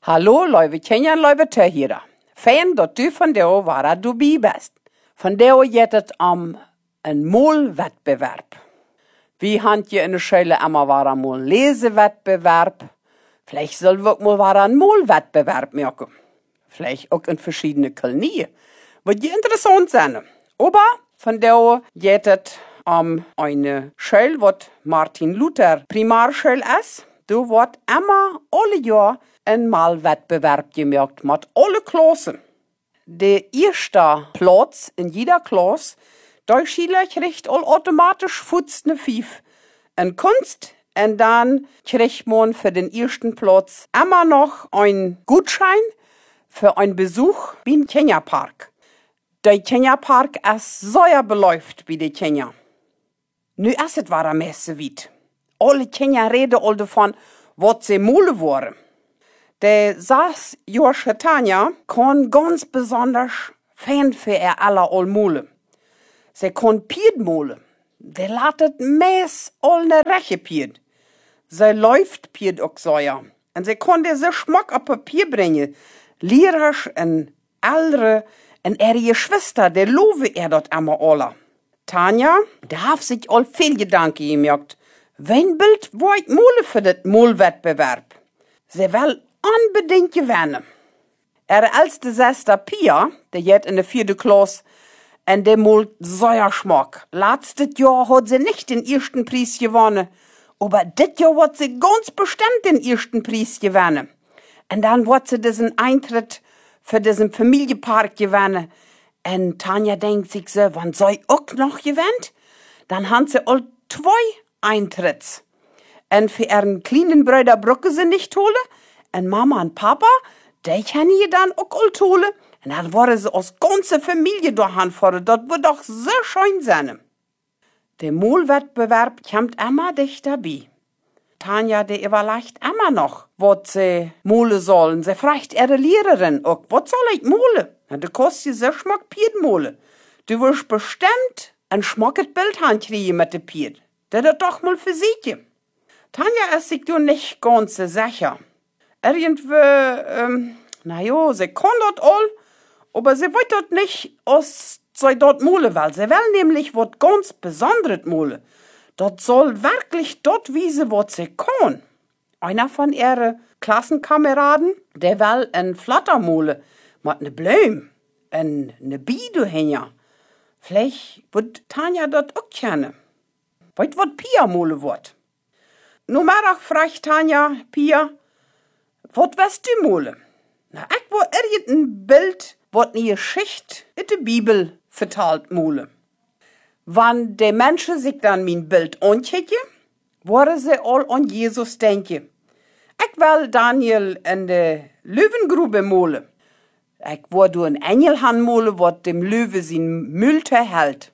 Hallo, lieve Kenja, lieve Töhira. Fijn dat du van jou waar du bij bent. Van jou gaat het om een moolwettbewerb. Wie hand je in de schule immer waar een mool lezenwettbewerb? Vielleicht zullen we ook mal waar een moolwettbewerb maken. Vielleicht ook in verschiedene kolonien. Wird je interessant zijn. Aber von jou geht het om eine Schule, wat Martin Luther Primarschule ist. Du wordt immer alle Jahr een Malwettbewerb gemaakt met alle Klassen. De eerste Platz in jeder Klasse, der Schüler kriegt all automatisch 5 in Kunst. Und dann kriegt man für den ersten Platz immer noch einen Gutschein für einen Besuch beim Kenia-Park. Der Kenia-Park ist sehr beläuft bei den Kenia. Nu ist es war Messe weit. Alle Kenia reden all davon, was sie Mole waren. Der 6-jährige Tanja kann ganz besonders Fan für aller Mole. Sie kann Pied mole. Der latet meist all ne Reche Pied. Sie läuft Pied auch so ja. Und sie kann diese Schmack auf Papier bringen. Lehrers und ältere und ihre Schwester, der lobe dort immer alle. Tanja darf sich all viel Gedanken gemacht. Wen Bild wollt mole für das Molwettbewerb? Sie will unbedingt gewinnen. Ihre älteste Schwester Pia, die geht in der 4. Klasse, und der molt sehr Schmack. Letztes Jahr hat sie nicht den ersten Preis gewonnen, aber dieses Jahr wird sie ganz bestimmt den ersten Preis gewinnen. Und dann wird sie diesen Eintritt für diesen Familienpark gewinnen. Und Tanja denkt sich so, wann soll ich auch noch gewinnen? Dann haben sie all 2 Eintritts. Und für ihren kleinen Bruder brauchen sie nicht holen. Und Mama und Papa, die können ihr dann auch all holen. Und dann wollen sie aus ganzer Familie dahin fahren. Das wird doch so schön sein. Der Molwettbewerb kommt immer dichter bei. Tanja, die überlegt immer noch, was sie mole sollen. Sie fragt ihre Lehrerin auch, was soll ich mole? Na, du kannst dir so schmack Pied mole. Du wirst bestimmt ein schmackes Bild kriegen mit dem Pied. Das ist doch mal für sich. Tanja ist sich doch nicht ganz sicher. Irgendwie, sie kann das all, aber sie will das nicht aus sie dort mole, weil sie will nämlich was ganz Besonderes mole. Das soll wirklich dort wiesen, was sie kann. Einer von ihren Klassenkameraden, der will ein Flattermole mit ne Blume und ne Biene hängen. Vielleicht wird Tanja das auch kennen. Weißt was Pia mole wird? Nur mal fragt Tanja Pia, was willst du mole? Na, ich will irgendein Bild, was eine Geschichte in der Bibel vertalt mole. Wenn die Menschen sich dann mein Bild angucken, wollen sie all an Jesus denken. Ich will Daniel in der Löwengrube mole. Ich will ein Engel mole, was dem Löwe sein Mülte hält.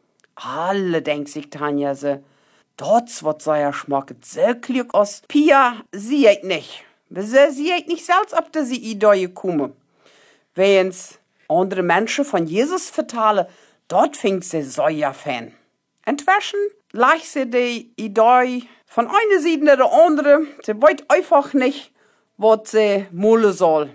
Alle denkt sich Tanja so, das wird so ja schmacket, so klug aus. Pia sehe ich nicht. Wieso sehe ich nicht selbst, ob da sie Idee kommen? Wenn's andere Menschen von Jesus vertalen, dort fängt sie so ja Fan. Inzwischen leicht sie die Idee von einer Seite in der andere. Sie weiß einfach nicht, was sie mole soll.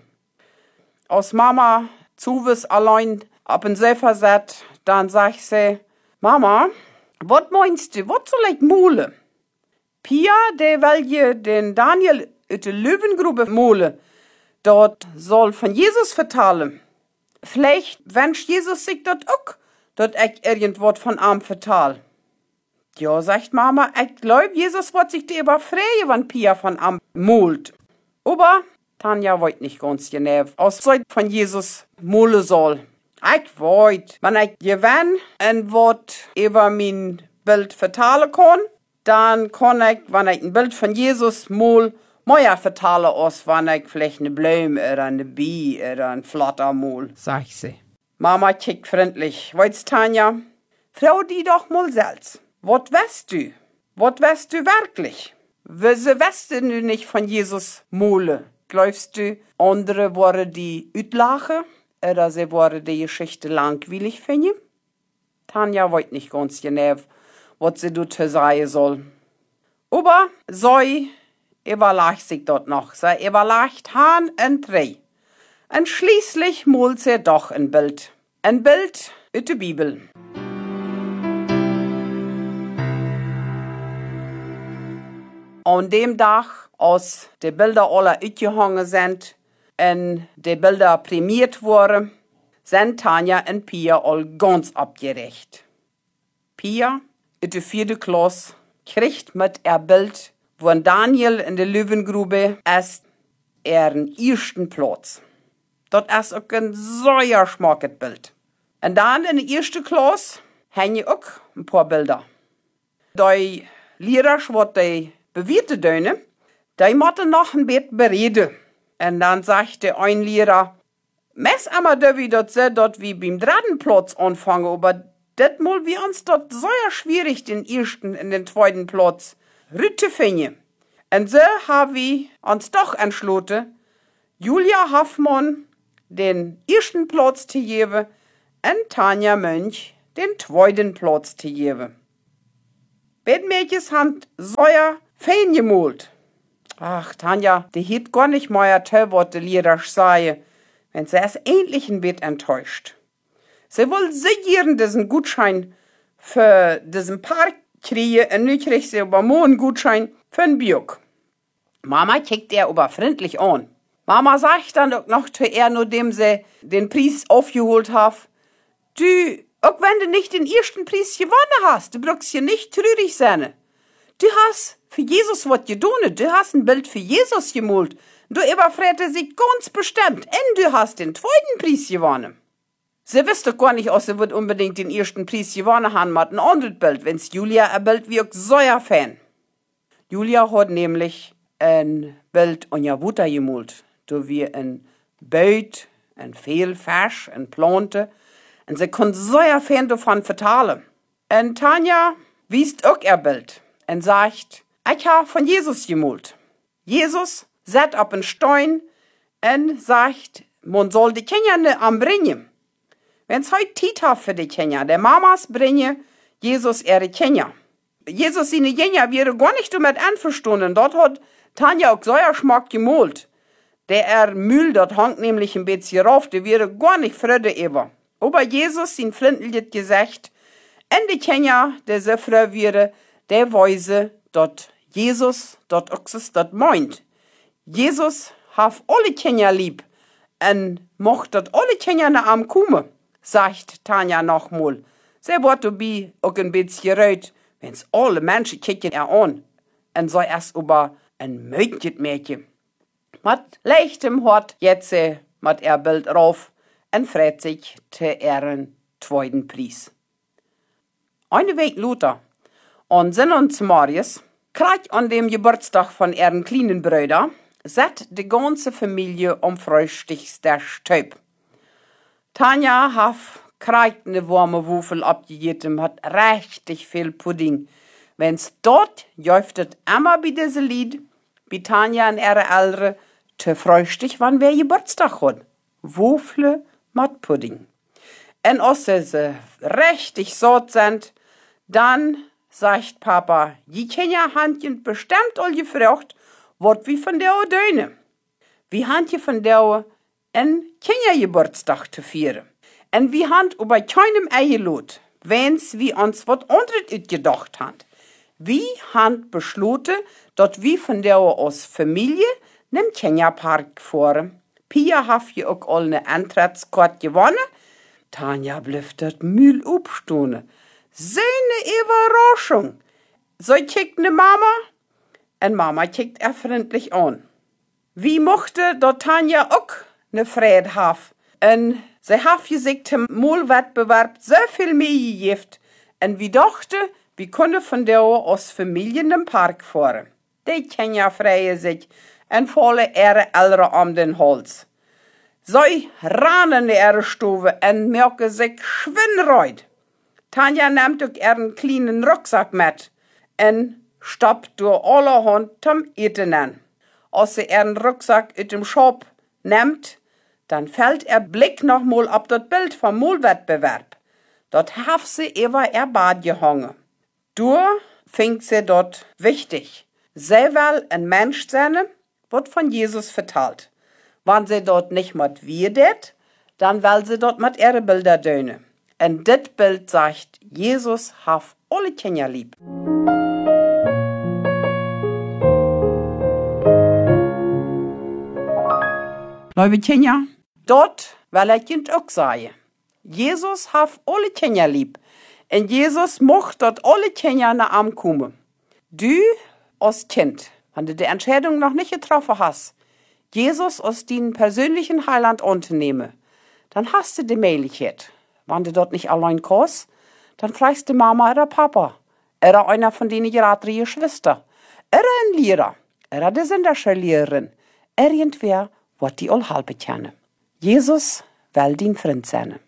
Als Mama zuwis allein ab den Sofa sitzt, dann sagt sie, Mama, was meinst du, was soll ich mole? Pia, der will je den Daniel in der Löwengrube mole. Dort soll von Jesus vertalen. Vielleicht wünscht Jesus sich dort auch, dort ich irgendwas von ihm vertal. Ja, sagt Mama, ich glaub, Jesus wird sich darüber freuen, wenn Pia von ihm molt. Aber Tanja wollt nicht ganz genau, aus Zeit von Jesus mole soll. Ich wollt, wenn ich gewinn und Wort über mein Bild vertalen kann, dann kann ich, wenn ich ein Bild von Jesus mol, mehr vertalen, als wenn ich vielleicht eine Blume oder eine Bie oder ein Flatter mol, sagt sie. Mama kickt freundlich. Weißt Tanja, frau die doch mal selbst. Was weißt du? Was weißt du wirklich? Wieso weißt du nicht von Jesus mole? Glaubst du, andere wollen die utlachen? Oder sie wollen die Geschichte langweilig finden? Tanja weiß nicht ganz genau, was sie dazu sagen soll. Aber sie überlegt sich dort noch. Sie überlegt Han en drei. Und schließlich malt sie doch ein Bild. Ein Bild aus der Bibel. An dem Tag, als die Bilder alle uitgehangen sind und die Bilder prämiert wurden, sind Tanja und Pia all ganz abgerecht. Pia, in der 4. Klasse, kriegt mit ihr Bild, wo Daniel in der Löwengrube ist, ihren ersten Platz. Das ist auch ein sehr schmackes Bild. Und dann in der 1. Klasse hängen auch ein paar Bilder. Die Lehrer, die bewerten dürfen, die mussten noch ein bisschen bereden. Und dann sagte ein Lehrer, mess einmal dass wir beim 3. Platz anfangen, aber das mal wir uns dort sehr schwierig, den 1. und den 2. Platz zu finden. Und so haben wir uns doch entschlossen, Julia Hoffmann den 1. Platz zu geben und Tanja Mönch den 2. Platz zu geben. Beide Mädchen haben sehr fein gemalt. Ach, Tanja, die hielt gar nicht mehr toll, was die Lehrer sagen, wenn sie es endlich ein bisschen enttäuscht. Sie will sehr diesen Gutschein für diesen Park kriegen und nun kriegt sie aber nur einen Gutschein für einen Biok. Mama kickt er aber freundlich an. Mama sagt dann auch noch zu ihr, nachdem sie den Preis aufgeholt hat, du, auch wenn du nicht den 1. Preis gewonnen hast, du brauchst hier nicht traurig sein. Du hast für Jesus was getan, du hast ein Bild für Jesus gemalt. Du überfreute sich ganz bestimmt und du hast den 2. Preis gewonnen. Sie wisst doch gar nicht, ob sie wird unbedingt den 1. Preis gewonnen haben mit einem anderen Bild, wenn's Julia ein Bild wirkt, sehr fan. Julia hat nämlich ein Bild an ihr Wutter gemalt. Da wir ein Beut, ein viel Fisch, ein Plante. Und sie kann sehr fan davon vertalen. Und Tanja wiest auch ihr Bild und sagt, ich habe von Jesus gemalt. Jesus sitzt auf einen Stein und sagt, man soll die Kinder nicht anbringen. Wenn's heute Zeit hat für die Kinder, der Mamas bringen Jesus ihre Kinder. Jesus seine Kinder wäre gar nicht damit einverstanden. Dort hat Tanja auch Säuerschmack gemalt. Der Mühl dort hängt nämlich ein bisschen rauf, der wäre gar nicht Freude über. Aber Jesus sein Flintenlied gesagt, und die Kinder, der so froh wäre, der weise, dort Jesus, dort Oxes, dort meint. Jesus hat alle Kinder lieb und mocht dort alle Kinder nach am kommen, sagt Tanja nochmal. Sie wird dabei auch ein bisschen rot, wenn's alle Menschen kicken er an. Und so erst über ein Mädchen. Mit leichtem Hort jetzt mit ihr Bild rauf und freut sich zu ihren 2. Preis. Eine Woche später, an Sonntags Marius, kriegt an dem Geburtstag von ihren kleinen Brüdern, sitzt die ganze Familie am Frühstückstisch Teub. Tanja kriegt eine warme Wafel abgegeben, hat richtig viel Pudding. Wenn's dort jäuftet immer bei diesem Lied, bei Tanja und ihre Eltern, zu Frühstück, wann wer Geburtstag hat. Wafel mit Pudding. Und als sie richtig satt sind, dann sagt Papa, die Kinder haben bestimmt all gefragt, was wir von der döne. Wir haben von der einen Kindergeburtstag zu feiern. Und wir haben über keinem eingeladen, wenn's wir uns was anderes gedacht haben. Wir haben beschlossen, dass wir von der aus Familie in den Kinderpark fahren. Pia hat ja auch all eine Eintrittskarte gewonnen. Tanja blieb dort Mühl abstehen. So eine Überraschung. So kickt ne Mama und Mama kickt er freundlich an. Wie mochte dort Tanja auch ne Freude haben. Und sie hat gesagt, im Malwettbewerb so viel mehr gegeben. Und wir dachten, wir können von der aus Familien im Park fahren. Die Kinder freuen sich und fallen ihre Eltern um den Hals. Sie rennen in ihre Stube und merken sich schwindreut. Tanja nimmt auch ihren kleinen Rucksack mit und stoppt durch allerhand zum Eten an. Als sie ihren Rucksack aus dem Shop nimmt, dann fällt ihr Blick nochmal auf das Bild vom Malwettbewerb. Dort hat sie über ihr Bad gehangen. Da fängt sie dort wichtig. Sie will ein Mensch sein, wird von Jesus vertalt. Wenn sie dort nicht mit wir det, dann will sie dort mit ihre Bilder döne. Und dit Bild sagt, Jesus hat alle Kinder lieb. Liebe Kinder, dort will ich Ihnen auch sagen. Jesus hat alle Kinder lieb. Und Jesus mocht dort alle Kinder nach Arm kommen. Du als Kind, wenn du die Entscheidung noch nicht getroffen hast, Jesus aus deinem persönlichen Heiland anzunehmen, dann hast du die Möglichkeit. Wenn du dort nicht allein kannst, dann fragst du Mama oder Papa, oder einer von denen ihrer 3 Geschwister, oder ein Lehrer, oder die Sonderschullehrerinn, irgendwer, was die all halbe kennen. Jesus will dein Freund sein.